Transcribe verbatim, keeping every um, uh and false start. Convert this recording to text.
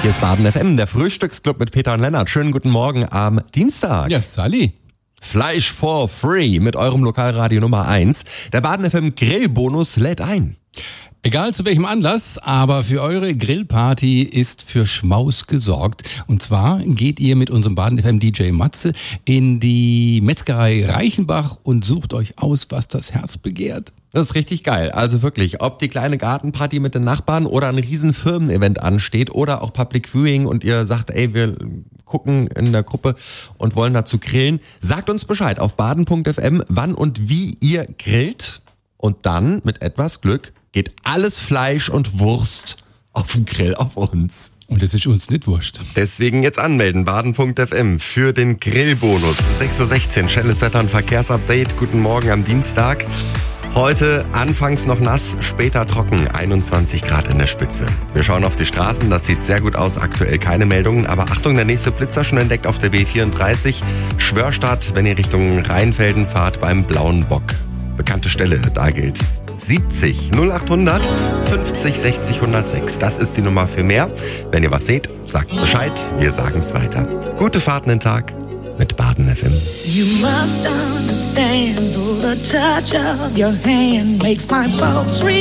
Hier ist Baden F M, der Frühstücksclub mit Peter und Lennart. Schönen guten Morgen am Dienstag. Ja, Sally. Fleisch for free mit eurem Lokalradio Nummer eins. Der Baden F M Grillbonus lädt ein. Egal zu welchem Anlass, aber für eure Grillparty ist für Schmaus gesorgt. Und zwar geht ihr mit unserem Baden F M D J Matze in die Metzgerei Reichenbach und sucht euch aus, was das Herz begehrt. Das ist richtig geil. Also wirklich, ob die kleine Gartenparty mit den Nachbarn oder ein riesen Firmen-Event ansteht oder auch Public Viewing und ihr sagt, ey, wir gucken in der Gruppe und wollen dazu grillen, sagt uns Bescheid auf baden punkt f m, wann und wie ihr grillt. Und dann, mit etwas Glück, geht alles Fleisch und Wurst auf den Grill auf uns. Und das ist uns nicht wurscht. Deswegen jetzt anmelden, baden punkt f m für den Grillbonus. sechs Uhr sechzehn, schnelles Wetter- und Verkehrsupdate. Guten Morgen am Dienstag. Heute anfangs noch nass, später trocken, einundzwanzig Grad in der Spitze. Wir schauen auf die Straßen, das sieht sehr gut aus, aktuell keine Meldungen. Aber Achtung, der nächste Blitzer schon entdeckt auf der B vierunddreißig. Schwörstadt, wenn ihr Richtung Rheinfelden fahrt, beim Blauen Bock. Bekannte Stelle, da gilt siebzig null achthundert fünfzig sechzig hundertsechs. Das ist die Nummer für mehr. Wenn ihr was seht, sagt Bescheid, wir sagen's weiter. Gute Fahrt in den Tag mit Baden F M. You must understand, oh, the touch of your hand makes my pulse reach.